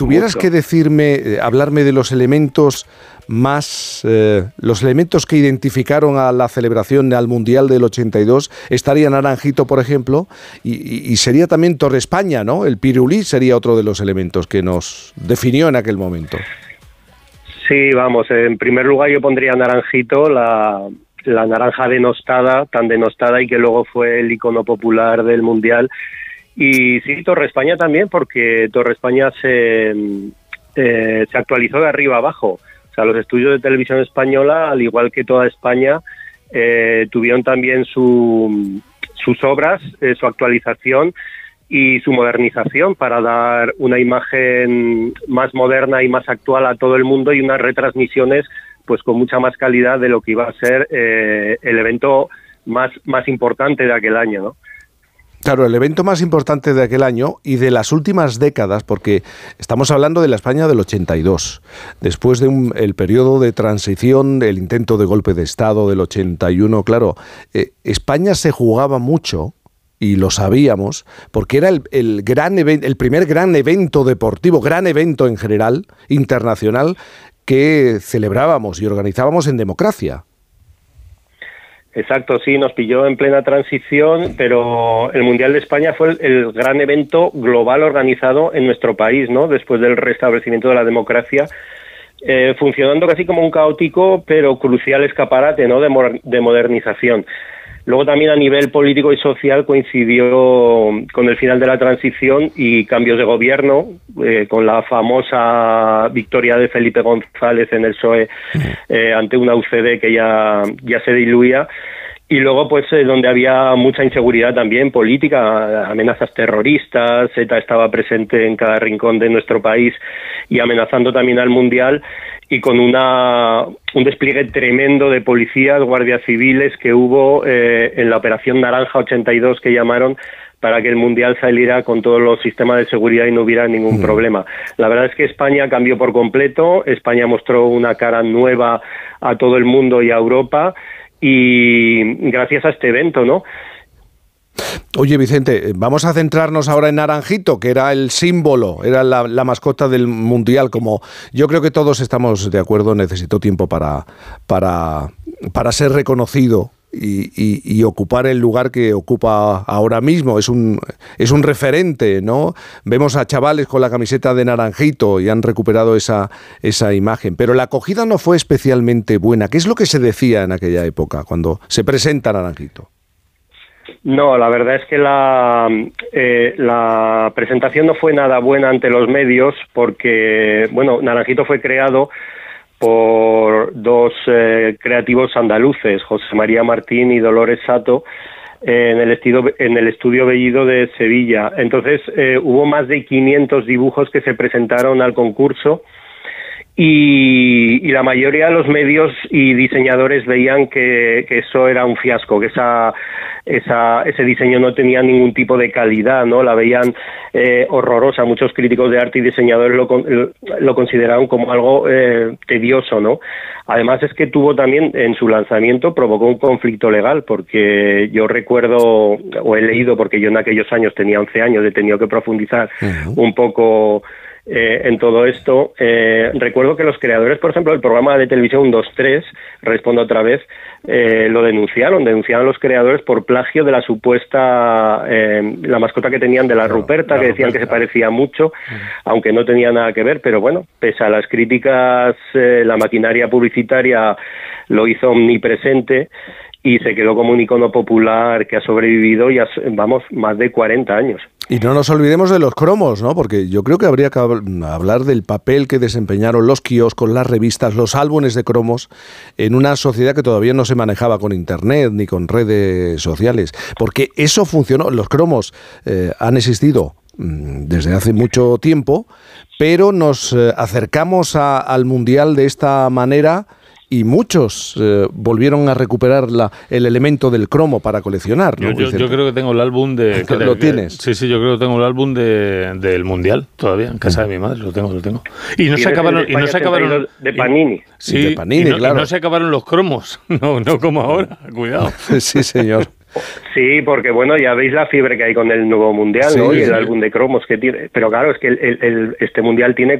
tuvieras que decirme, hablarme de los elementos los elementos que identificaron a la celebración al Mundial del 82, estaría Naranjito, por ejemplo, y sería también Torre España, ¿no? El pirulí sería otro de los elementos que nos definió en aquel momento. Sí, vamos, en primer lugar yo pondría Naranjito, la naranja denostada, tan denostada y que luego fue el icono popular del Mundial. Y sí, Torre España también, porque Torre España se actualizó de arriba abajo. O sea, los estudios de televisión española, al igual que toda España, tuvieron también sus obras, su actualización y su modernización para dar una imagen más moderna y más actual a todo el mundo y unas retransmisiones pues con mucha más calidad de lo que iba a ser el evento más importante de aquel año, ¿no? Claro, el evento más importante de aquel año y de las últimas décadas, porque estamos hablando de la España del 82, después de el periodo de transición, el intento de golpe de Estado del 81, claro, España se jugaba mucho, y lo sabíamos, porque era el primer gran evento deportivo, gran evento en general, internacional, que celebrábamos y organizábamos en democracia. Exacto, sí, nos pilló en plena transición, pero el Mundial de España fue el gran evento global organizado en nuestro país, ¿no? Después del restablecimiento de la democracia, funcionando casi como un caótico pero crucial escaparate, ¿no? de modernización. Luego también a nivel político y social coincidió con el final de la transición y cambios de gobierno, con la famosa victoria de Felipe González en el PSOE ante una UCD que ya se diluía. Y luego, pues, donde había mucha inseguridad también política, amenazas terroristas, ETA estaba presente en cada rincón de nuestro país y amenazando también al Mundial, y con un despliegue tremendo de policías, guardias civiles que hubo en la Operación Naranja 82 que llamaron, para que el Mundial saliera con todos los sistemas de seguridad y no hubiera ningún problema. La verdad es que España cambió por completo, España mostró una cara nueva a todo el mundo y a Europa, y gracias a este evento, ¿no? Oye, Vicente, vamos a centrarnos ahora en Naranjito, que era el símbolo, era la mascota del Mundial. Como yo creo que todos estamos de acuerdo, necesitó tiempo para ser reconocido y ocupar el lugar que ocupa ahora mismo. Es un referente, ¿no? Vemos a chavales con la camiseta de Naranjito y han recuperado esa imagen. Pero la acogida no fue especialmente buena. ¿Qué es lo que se decía en aquella época cuando se presenta Naranjito? No, la verdad es que la presentación no fue nada buena ante los medios porque, bueno, Naranjito fue creado por dos creativos andaluces, José María Martín y Dolores Sato, en el estudio Bellido de Sevilla. Entonces hubo más de 500 dibujos que se presentaron al concurso y la mayoría de los medios y diseñadores veían que eso era un fiasco, que ese diseño no tenía ningún tipo de calidad, ¿no? La veían horrorosa. Muchos críticos de arte y diseñadores lo consideraron como algo tedioso, ¿no? Además es que tuvo también, en su lanzamiento, provocó un conflicto legal, porque yo recuerdo, o he leído, porque yo en aquellos años tenía 11 años, he tenido que profundizar un poco en todo esto. Recuerdo que los creadores, por ejemplo, del programa de televisión 1, 2, 3, Respondo otra vez, lo denunciaron a los creadores por plagio de la supuesta la mascota que tenían de la Ruperta, que decían que se parecía mucho, aunque no tenía nada que ver. Pero bueno, pese a las críticas, la maquinaria publicitaria lo hizo omnipresente y se quedó como un icono popular que ha sobrevivido ya, vamos, más de 40 años. Y no nos olvidemos de los cromos, ¿no? Porque yo creo que habría que hablar del papel que desempeñaron los kioscos, las revistas, los álbumes de cromos en una sociedad que todavía no se manejaba con internet ni con redes sociales. Porque eso funcionó. Los cromos han existido desde hace mucho tiempo, pero nos acercamos al Mundial de esta manera. Y muchos volvieron a recuperar el elemento del cromo para coleccionar, ¿no? Yo creo que tengo el álbum de... ¿Lo tienes? Sí, yo creo que tengo el álbum del Mundial todavía, en casa de mi madre, lo tengo. Y no se acabaron... De Panini. Sí, de Panini, claro. Y no se acabaron los cromos, no como ahora, cuidado. Sí, señor. Sí, porque bueno, ya veis la fiebre que hay con el nuevo Mundial, ¿no? Y el álbum de cromos que tiene. Pero claro, es que este Mundial tiene